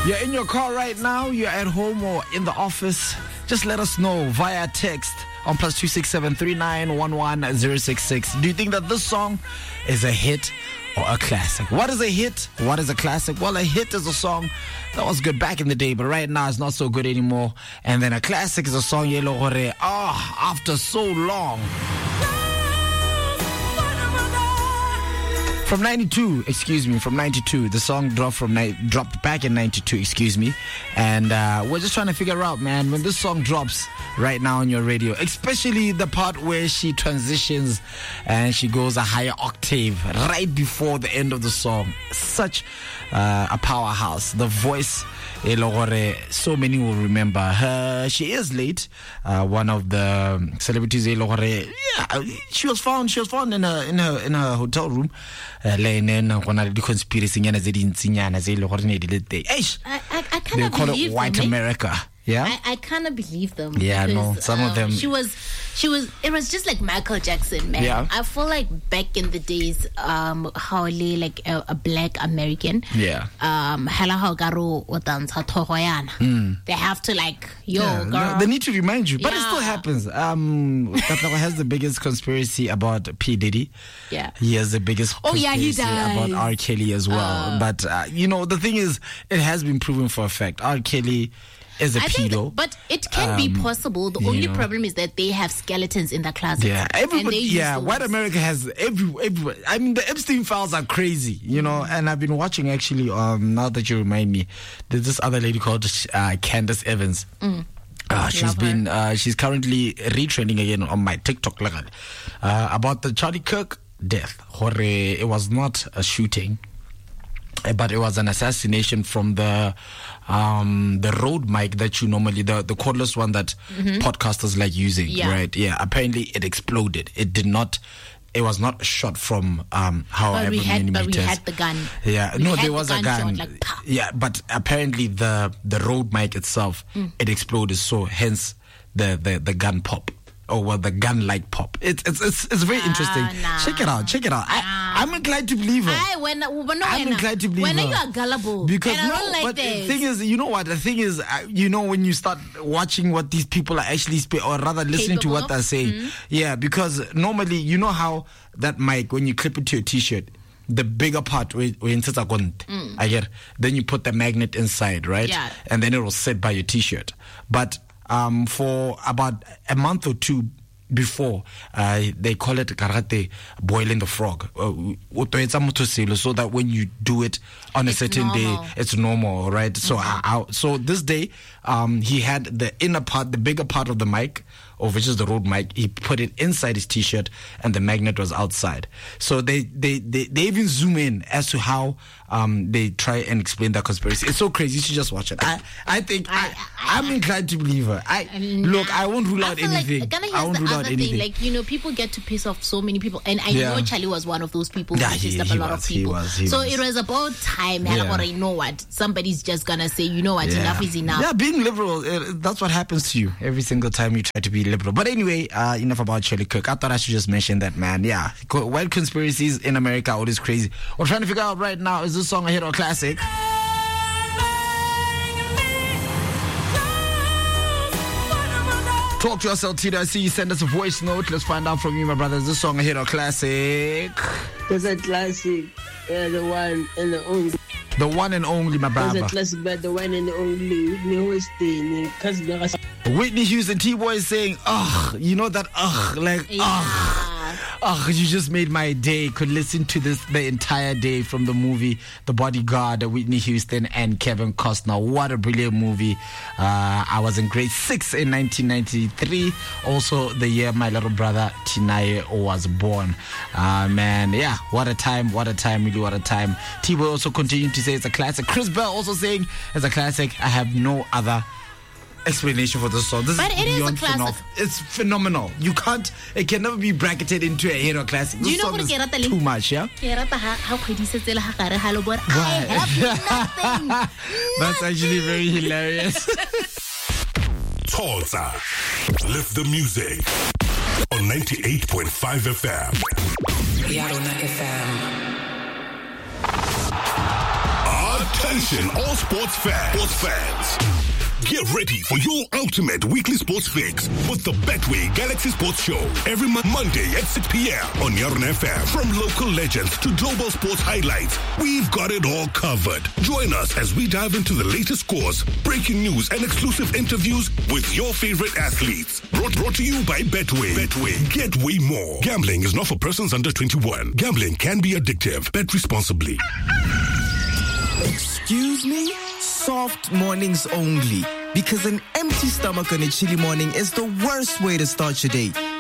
You're in your car right now, you're at home or in the office, just let us know via text on +267 3911 066. Do you think that this song is a hit or a classic? What is a hit? What is a classic? Well, a hit is a song that was good back in the day, but right now it's not so good anymore. And then a classic is a song after so long. From 92. The song dropped back in 92, And we're just trying to figure out, man, when this song drops right now on your radio, especially the part where she transitions and she goes a higher octave right before the end of the song. Such a powerhouse. The voice, so many will remember her. She is late. One of the celebrities, she was found in her hotel room. I can't They call it White America. Yeah, I cannot believe them. Yeah, no, some of them. She was. It was just like Michael Jackson, man. Yeah. I feel like back in the days, Haole, like a black American. Yeah. They have to girl. No, they need to remind you, but it still Yeah. happens. Katlawa has the biggest conspiracy about P. Diddy. Yeah. He has the biggest Oh, yeah, he conspiracy about does. R. Kelly as well. But the thing is, it has been proven for a fact. R. Kelly is a pedo. But it can be possible. The only problem is that they have skeletons in the closet. Yeah, everybody. Yeah, White America has every. I mean, the Epstein files are crazy, And I've been watching actually. Now that you remind me, there's this other lady called Candace Evans. She's currently retrending again on my TikTok about the Charlie Kirk death. It was not a shooting, but it was an assassination from the Rode mic that you normally, the cordless one that podcasters like using, right? Yeah, apparently it exploded. It was not shot from however many meters. But we had the gun. Yeah, there was a gun. Yeah, but apparently the Rode mic itself, it exploded. So hence the gun pop. Or the gun-like pop. It's very interesting. Check it out. I'm inclined to believe her. I'm inclined to believe her. When you are gullible, because and I don't like but this. The thing is, you know what? The thing is, when you start watching what these people are actually or rather listening to what they're saying. Yeah, because normally, you know how that mic, when you clip it to your T-shirt, the bigger part where I get, then you put the magnet inside, right? Yeah. And then it will sit by your T-shirt. But for about a month or two before, they call it karate boiling the frog. So that when you do it on a certain day, it's normal, right? So this day, he had the inner part, the bigger part of the mic, which is the Rode mic. He put it inside his T-shirt, and the magnet was outside. So they even zoom in as to how they try and explain that conspiracy. It's so crazy. You should just watch it. I think I'm inclined to believe her. I won't rule out anything. I won't rule out anything. People get to piss off so many people, and I know Charlie was one of those people who pissed up a lot of people. It was about time. You know what? Somebody's just gonna say, you know what? Enough is enough. Yeah, being liberal, that's what happens to you every single time you try to be liberal. But anyway, enough about Charlie Kirk. I thought I should just mention that, man. Yeah, wild conspiracies in America, all this crazy. We're trying to figure out right now, is this song a hit or classic? Talk to us, Tita. I see you send us a voice note. Let's find out from you, my brother. Is this song a hit or classic? It's a classic. The one and the only. The one and only, my brother. It's a classic, but the one and the only. Whitney Houston, T-Boy is saying, you know that, you just made my day. Could listen to this the entire day from the movie The Bodyguard, Whitney Houston and Kevin Costner. What a brilliant movie. I was in grade 6 in 1993. Also the year my little brother Tinaye was born. Man, yeah, what a time, really what a time. T-Boy also continued to say it's a classic. Chris Bell also saying it's a classic. I have no other explanation for this song. But it is a classic. It's phenomenal. It can never be bracketed into a hero classic. This song is too much, yeah? I have nothing. That's actually very hilarious. Tulsa. Lift the music on 98.5 FM. Yarona FM. Attention all sports fans. Get ready for your ultimate weekly sports fix with the Betway Galaxy Sports Show every Monday at 6 p.m. on Yarn FM. From local legends to global sports highlights, we've got it all covered. Join us as we dive into the latest scores, breaking news, and exclusive interviews with your favorite athletes. Brought to you by Betway. Betway. Get way more. Gambling is not for persons under 21. Gambling can be addictive. Bet responsibly. Excuse me? Soft mornings only. Because an empty stomach on a chilly morning is the worst way to start your day.